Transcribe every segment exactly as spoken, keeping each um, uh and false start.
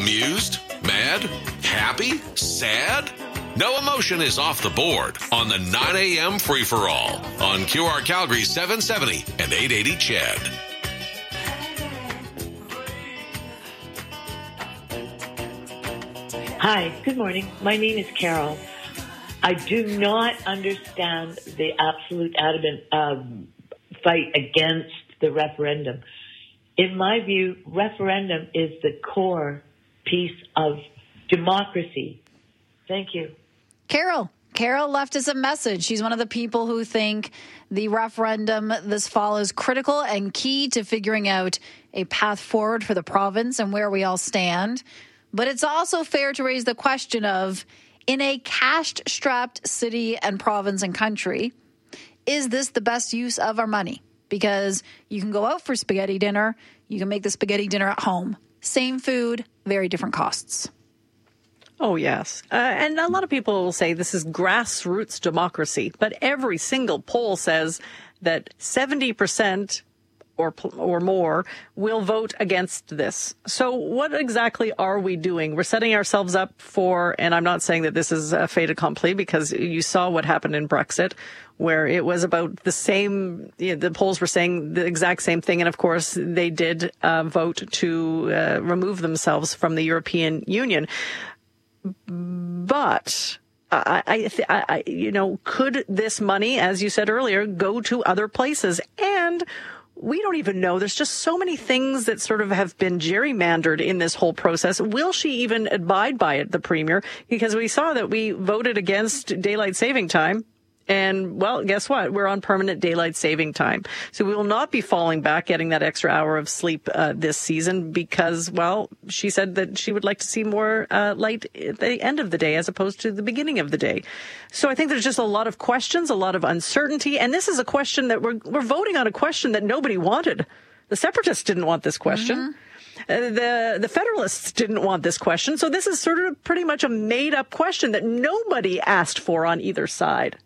Amused? Mad? Happy? Sad? No emotion is off the board on the nine a.m. free-for-all on Q R Calgary seven seventy and eight eighty C H E D. Hi, good morning. My name is Carol. I do not understand the absolute adamant um, fight against the referendum. In my view, referendum is the core piece of democracy. Thank you. Carol. Carol left us a message. She's one of the people who think the referendum this fall is critical and key to figuring out a path forward for the province and where we all stand. But it's also fair to raise the question of, in a cash-strapped city and province and country, is this the best use of our money? Because you can go out for spaghetti dinner, you can make the spaghetti dinner at home. Same food, very different costs. Oh, yes. Uh, and a lot of people will say this is grassroots democracy, but every single poll says that seventy percent or or more will vote against this. So what exactly are we doing? We're setting ourselves up for, and I'm not saying that this is a fait accompli, because you saw what happened in Brexit, where it was about the same, you know, the polls were saying the exact same thing. And of course, they did uh, vote to uh, remove themselves from the European Union. But I, I, I, you know, could this money, as you said earlier, go to other places? And we don't even know. There's just so many things that sort of have been gerrymandered in this whole process. Will she even abide by it, the Premier? Because we saw that we voted against daylight saving time. And, well, guess what? We're on permanent daylight saving time. So we will not be falling back, getting that extra hour of sleep uh, this season because, well, she said that she would like to see more uh, light at the end of the day as opposed to the beginning of the day. So I think there's just a lot of questions, a lot of uncertainty. And this is a question that we're, we're voting on a question that nobody wanted. The separatists didn't want this question. Mm-hmm. Uh, the the Federalists didn't want this question. So this is sort of pretty much a made-up question that nobody asked for on either side.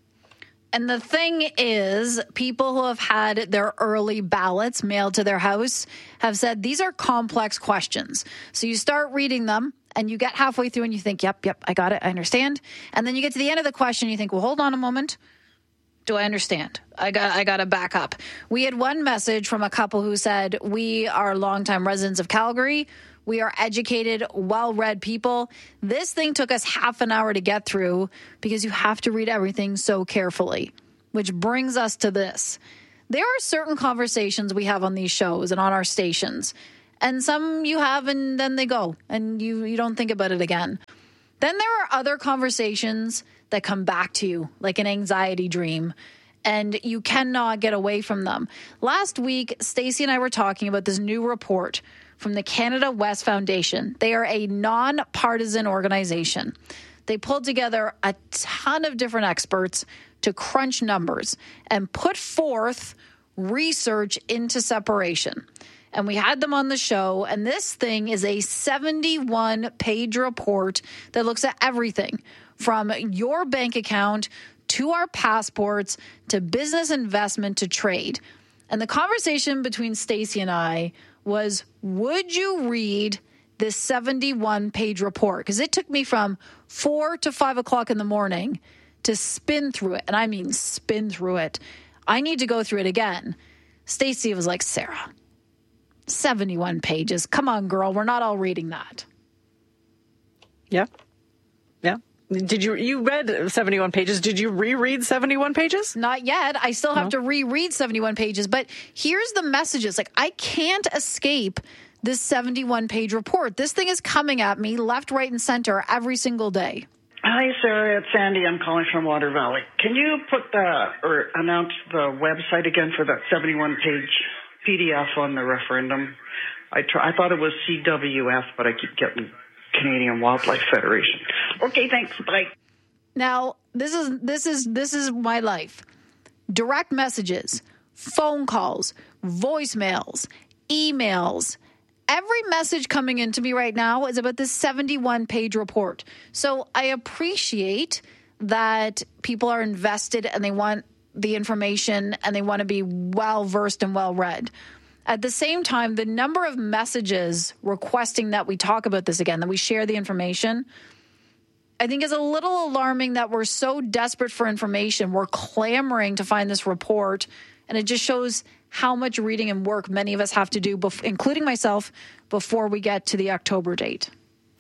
And the thing is, people who have had their early ballots mailed to their house have said these are complex questions. So you start reading them and you get halfway through and you think, yep, yep, I got it, I understand. And then you get to the end of the question and you think, well, hold on a moment. Do I understand? I got I got to back up. We had one message from a couple who said, we are longtime residents of Calgary. We are educated, well-read people. This thing took us half an hour to get through because you have to read everything so carefully, which brings us to this. There are certain conversations we have on these shows and on our stations, and some you have and then they go, and you, you don't think about it again. Then there are other conversations that come back to you like an anxiety dream, and you cannot get away from them. Last week, Stacey and I were talking about this new report from the Canada West Foundation. They are a nonpartisan organization. They pulled together a ton of different experts to crunch numbers and put forth research into separation. And we had them on the show, and this thing is a seventy-one page report that looks at everything from your bank account to our passports to business investment to trade. And the conversation between Stacey and I was, would you read this seventy-one page report? Because it took me from four to five o'clock in the morning to spin through it. And I mean spin through it. I need to go through it again. Stacey was like, Sarah, seventy-one pages. Come on, girl. We're not all reading that. Yeah. Yeah. Did you, you read seventy-one pages. Did you reread seventy-one pages? Not yet. I still have no. to reread seventy-one pages. But here's the messages. Like, I can't escape this seventy-one page report. This thing is coming at me left, right, and center every single day. Hi, Sarah. It's Sandy. I'm calling from Water Valley. Can you put the, or announce the website again for that seventy-one page P D F on the referendum? I try, I thought it was C W F, but I keep getting Canadian Wildlife Federation. Okay, thanks. Bye. Now, this is this is this is my life. Direct messages, phone calls, voicemails, emails. Every message coming into me right now is about this seventy-one page report. So I appreciate that people are invested and they want the information and they want to be well versed and well read. At the same time, the number of messages requesting that we talk about this again, that we share the information, I think is a little alarming that we're so desperate for information. We're clamoring to find this report, and it just shows how much reading and work many of us have to do, bef- including myself, before we get to the October date.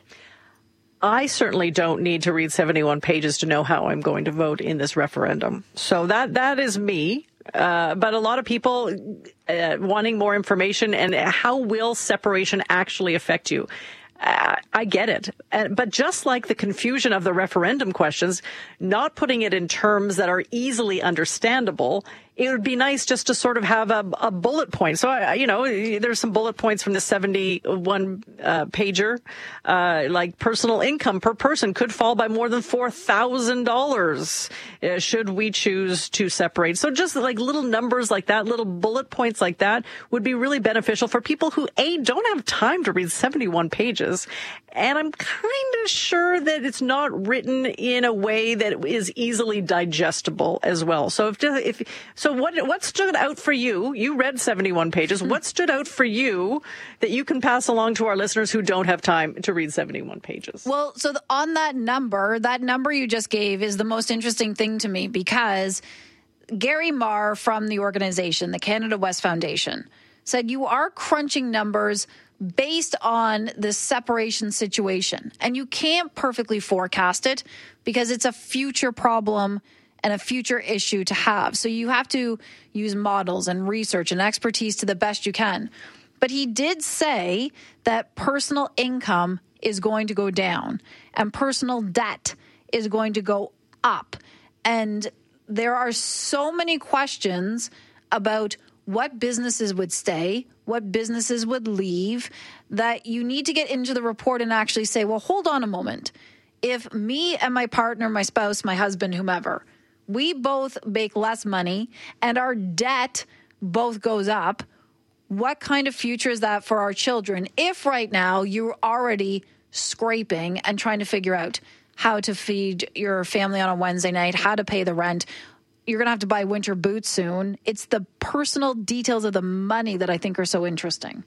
I certainly don't need to read seventy-one pages to know how I'm going to vote in this referendum. So that that is me. Uh, but a lot of people uh, wanting more information, and how will separation actually affect you? Uh, I get it. Uh, but just like the confusion of the referendum questions, not putting it in terms that are easily understandable, it would be nice just to sort of have a, a bullet point. So, I, you know, there's some bullet points from the seventy-one uh, pager, uh, like personal income per person could fall by more than four thousand dollars uh, should we choose to separate. So just like little numbers like that, little bullet points like that would be really beneficial for people who, A, don't have time to read seventy-one pages. And I'm kind of sure that it's not written in a way that is easily digestible as well. So if, if so, what what stood out for you? You read seventy-one pages. What stood out for you that you can pass along to our listeners who don't have time to read seventy-one pages? Well, so the, on that number, that number you just gave is the most interesting thing to me, because Gary Marr from the organization, the Canada West Foundation, said you are crunching numbers based on the separation situation. And you can't perfectly forecast it because it's a future problem and a future issue to have. So you have to use models and research and expertise to the best you can. But he did say that personal income is going to go down and personal debt is going to go up. And there are so many questions about what businesses would stay, what businesses would leave, that you need to get into the report and actually say, well, hold on a moment. If me and my partner, my spouse, my husband, whomever, we both make less money and our debt both goes up, what kind of future is that for our children if right now you're already scraping and trying to figure out how to feed your family on a Wednesday night, how to pay the rent? You're going to have to buy winter boots soon. It's the personal details of the money that I think are so interesting.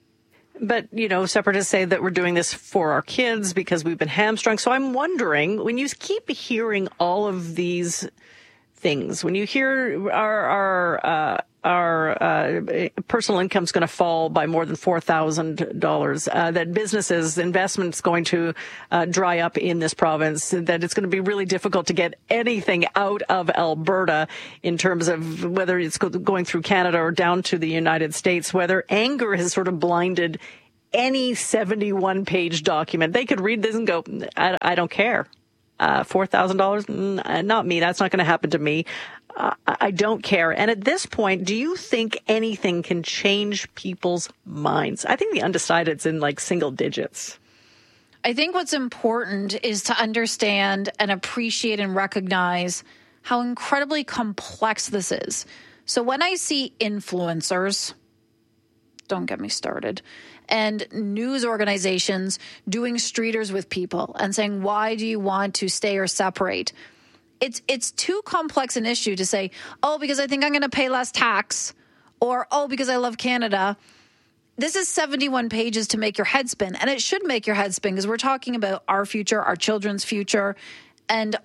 But, you know, separatists say that we're doing this for our kids because we've been hamstrung. So I'm wondering, when you keep hearing all of these things, when you hear our our uh, our uh, personal income is going to fall by more than four thousand dollars, uh, that businesses, investments going to uh, dry up in this province, that it's going to be really difficult to get anything out of Alberta in terms of whether it's going through Canada or down to the United States, whether anger has sort of blinded any seventy-one page document. They could read this and go, I, I don't care. Uh, four thousand dollars? Not me. That's not going to happen to me. Uh, I don't care. And at this point, do you think anything can change people's minds? I think the undecided's in like single digits. I think what's important is to understand and appreciate and recognize how incredibly complex this is. So when I see influencers, don't get me started, and news organizations doing streeters with people and saying, why do you want to stay or separate? It's it's too complex an issue to say, oh, because I think I'm going to pay less tax, or, oh, because I love Canada. This is seventy-one pages to make your head spin, and it should make your head spin because we're talking about our future, our children's future, and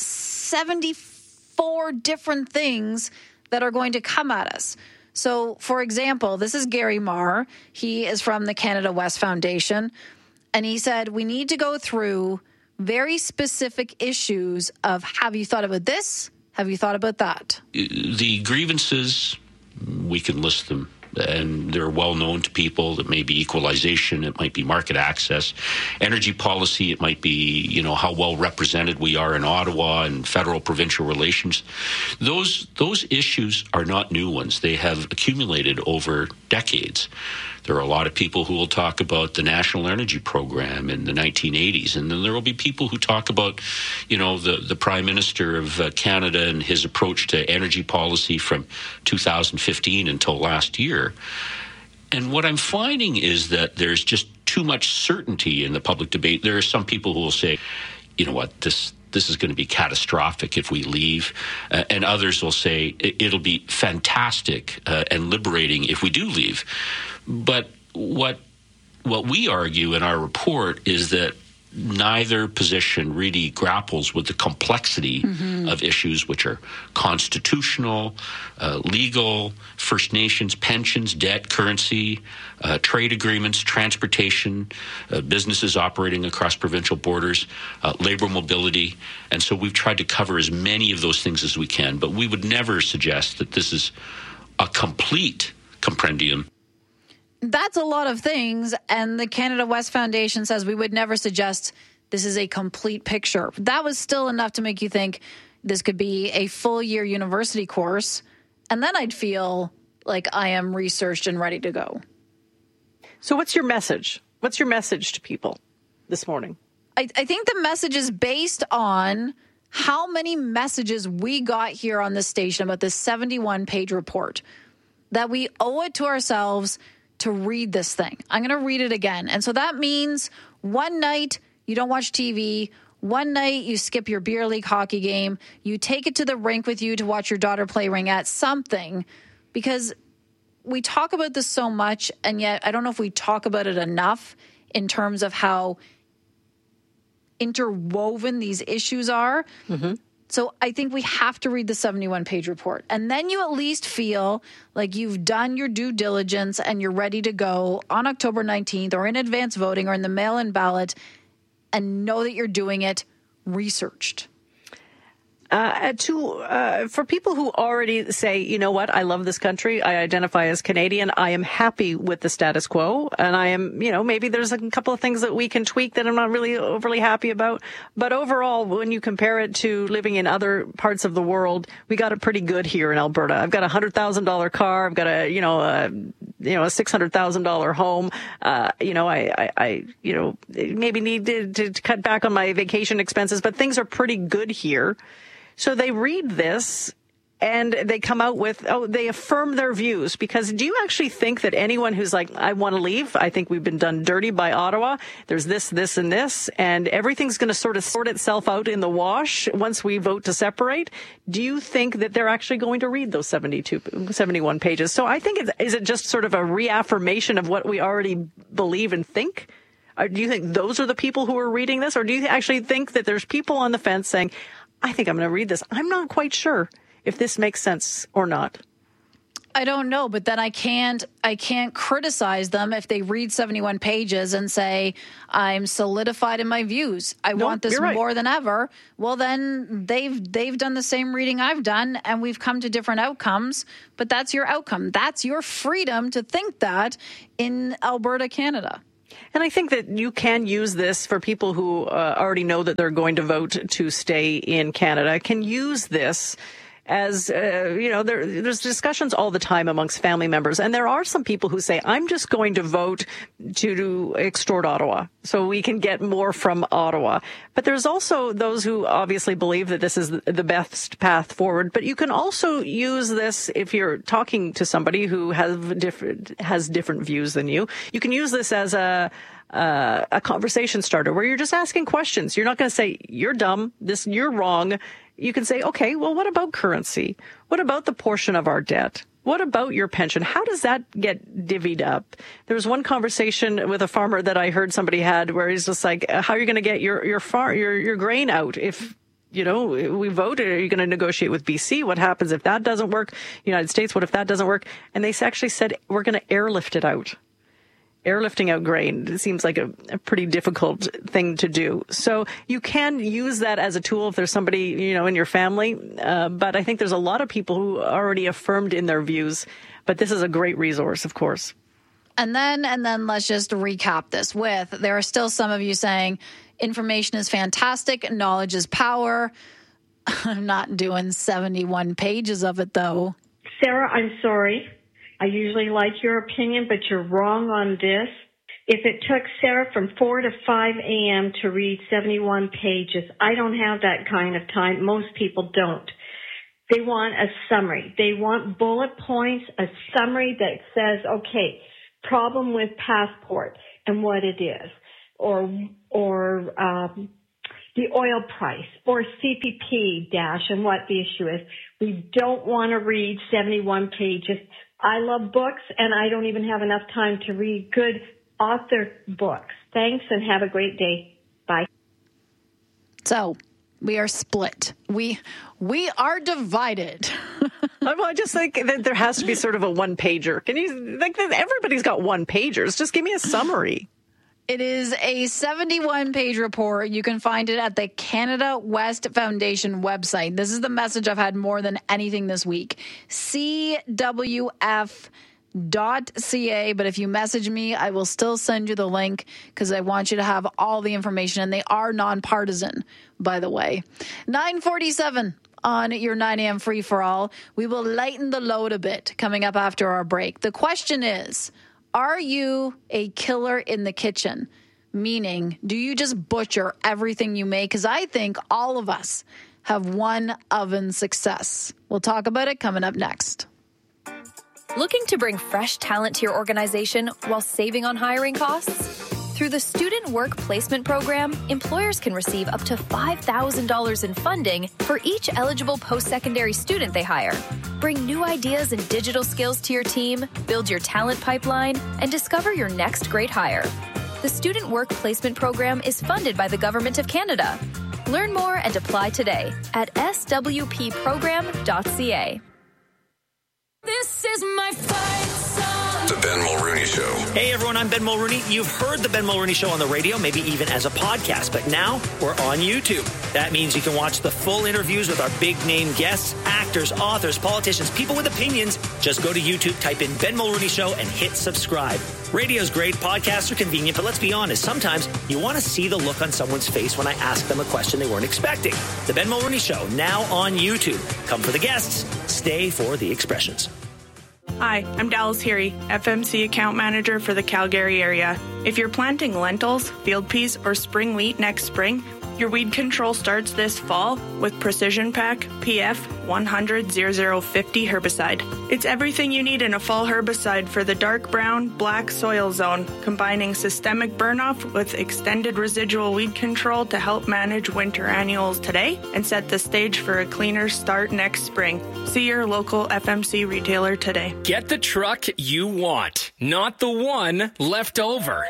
seventy-four different things that are going to come at us. So, for example, this is Gary Marr. He is from the Canada West Foundation, and he said we need to go through very specific issues of, have you thought about this? Have you thought about that? The grievances, we can list them, and they're well known to people. It may be equalization, it might be market access, energy policy, it might be, you know, how well represented we are in Ottawa and federal provincial relations. Those those issues are not new ones. They have accumulated over decades. There are a lot of people who will talk about the National Energy Program in the nineteen eighties, and then there will be people who talk about, you know, the, the Prime Minister of uh, Canada and his approach to energy policy from two thousand fifteen until last year. And what I'm finding is that there's just too much certainty in the public debate. There are some people who will say, you know what, this this is going to be catastrophic if we leave. Uh, and others will say it'll be fantastic uh, and liberating if we do leave. But what what we argue in our report is that neither position really grapples with the complexity mm-hmm. of issues which are constitutional, uh, legal, First Nations, pensions, debt, currency, uh, trade agreements, transportation, uh, businesses operating across provincial borders, uh, labor mobility. And so we've tried to cover as many of those things as we can, but we would never suggest that this is a complete compendium. That's a lot of things, and the Canada West Foundation says we would never suggest this is a complete picture. That was still enough to make you think this could be a full-year university course, and then I'd feel like I am researched and ready to go. So what's your message? What's your message to people this morning? I, I think the message is based on how many messages we got here on this station about this seventy-one page report, that we owe it to ourselves to read this thing. I'm going to read it again. And so that means one night you don't watch T V, one night you skip your beer league hockey game, you take it to the rink with you to watch your daughter play ringette, something, because we talk about this so much, and yet I don't know if we talk about it enough in terms of how interwoven these issues are. Mm-hmm. So I think we have to read the seventy-one page report. And then you at least feel like you've done your due diligence and you're ready to go on October nineteenth or in advance voting or in the mail-in ballot, and know that you're doing it researched. Uh, to uh, for people who already say, you know what, I love this country, I identify as Canadian, I am happy with the status quo, and I am, you know, maybe there's a couple of things that we can tweak that I'm not really overly happy about, but overall, when you compare it to living in other parts of the world, we got it pretty good here in Alberta. I've got a one hundred thousand dollars car, I've got a, you know, a, you know, a six hundred thousand dollars home, uh, you know, I, I, I, you know, maybe need to, to cut back on my vacation expenses, but things are pretty good here. So they read this and they come out with, oh, they affirm their views. Because do you actually think that anyone who's like, I want to leave, I think we've been done dirty by Ottawa, there's this, this, and this, and everything's going to sort of sort itself out in the wash once we vote to separate? Do you think that they're actually going to read those seventy-two, seventy-one pages? So I think, it's, is it just sort of a reaffirmation of what we already believe and think? Or do you think those are the people who are reading this? Or do you actually think that there's people on the fence saying, I think I'm going to read this, I'm not quite sure if this makes sense or not? I don't know, but then I can't I can't criticize them if they read seventy-one pages and say, I'm solidified in my views, I no, want this right. more than ever. Well, then they've they've done the same reading I've done, and we've come to different outcomes, but that's your outcome. That's your freedom to think that in Alberta, Canada. And I think that you can use this for people who uh, already know that they're going to vote to stay in Canada, can use this as, uh, you know, there, there's discussions all the time amongst family members. And there are some people who say, I'm just going to vote to, to extort Ottawa so we can get more from Ottawa. But there's also those who obviously believe that this is the best path forward. But you can also use this if you're talking to somebody who has different, has different views than you. You can use this as a, Uh, a conversation starter where you're just asking questions. You're not going to say, you're dumb, this, you're wrong. You can say, okay, well, what about currency? What about the portion of our debt? What about your pension? How does that get divvied up? There was one conversation with a farmer that I heard somebody had where he's just like, how are you going to get your, your far, your, your grain out if, you know, we vote? Are you going to negotiate with B C? What happens if that doesn't work? United States, what if that doesn't work? And they actually said, we're going to airlift it out. Airlifting out grain seems like a, a pretty difficult thing to do. So you can use that as a tool if there's somebody, you know, in your family. Uh, but I think there's a lot of people who are already affirmed in their views. But this is a great resource, of course. And then, and then let's just recap this with, there are still some of you saying information is fantastic, knowledge is power. I'm not doing seventy-one pages of it, though. Sarah, I'm sorry. I usually like your opinion, but you're wrong on this. If it took Sarah from four to five a.m. to read seventy-one pages, I don't have that kind of time. Most people don't. They want a summary. They want bullet points, a summary that says, okay, problem with passport and what it is, or or um, the oil price or C P P dash and what the issue is. We don't want to read seventy-one pages. I love books, and I don't even have enough time to read good author books. Thanks, and have a great day. Bye. So we are split. We we are divided. I just think that there has to be sort of a one pager. Can you like everybody's got one pagers? Just give me a summary. It is a seventy-one page report. You can find it at the Canada West Foundation website. This is the message I've had more than anything this week. C W F dot C A, but if you message me, I will still send you the link because I want you to have all the information, and they are nonpartisan, by the way. nine forty-seven on your nine a.m. free-for-all. We will lighten the load a bit coming up after our break. The question is, are you a killer in the kitchen? Meaning, do you just butcher everything you make? Because I think all of us have one oven success. We'll talk about it coming up next. Looking to bring fresh talent to your organization while saving on hiring costs? Through the Student Work Placement Program, employers can receive up to five thousand dollars in funding for each eligible post-secondary student they hire. Bring new ideas and digital skills to your team, build your talent pipeline, and discover your next great hire. The Student Work Placement Program is funded by the Government of Canada. Learn more and apply today at s w p program dot c a. This is my fight song. The Ben Mulrooney Show. Hey everyone, I'm Ben Mulrooney. You've heard the Ben Mulrooney Show on the radio, maybe even as a podcast, but now we're on YouTube. That means you can watch the full interviews with our big name guests, actors, authors, politicians, people with opinions. Just go to YouTube, type in Ben Mulrooney Show, and hit subscribe. Radio's great, podcasts are convenient, but let's be honest, sometimes you want to see the look on someone's face when I ask them a question they weren't expecting. The Ben Mulrooney Show, now on YouTube. Come for the guests, stay for the expressions. Hi, I'm Dallas Heary, F M C account manager for the Calgary area. If you're planting lentils, field peas, or spring wheat next spring, your weed control starts this fall with Precision Pack P F one hundred zero zero fifty herbicide. It's everything you need in a fall herbicide for the dark brown, black soil zone, combining systemic burnoff with extended residual weed control to help manage winter annuals today and set the stage for a cleaner start next spring. See your local F M C retailer today. Get the truck you want, not the one left over.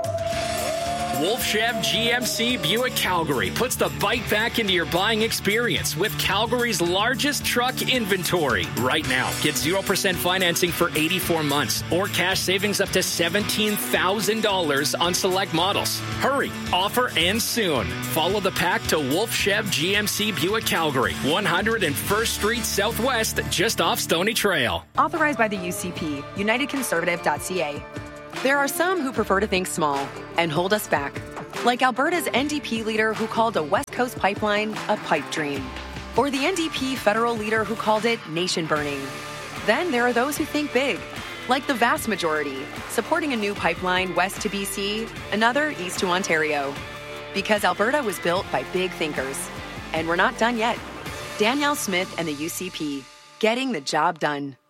Wolf Chev G M C Buick Calgary puts the bike back into your buying experience with Calgary's largest truck inventory. Right now, get zero percent financing for eighty-four months or cash savings up to seventeen thousand dollars on select models. Hurry, offer ends soon. Follow the pack to Wolf Chev G M C Buick Calgary, one hundred first Street Southwest, just off Stony Trail. Authorized by the U C P, United Conservative dot C A. There are some who prefer to think small and hold us back, like Alberta's N D P leader who called a West Coast pipeline a pipe dream, or the N D P federal leader who called it nation burning. Then there are those who think big, like the vast majority, supporting a new pipeline west to B C, another east to Ontario. Because Alberta was built by big thinkers. And we're not done yet. Danielle Smith and the U C P, getting the job done.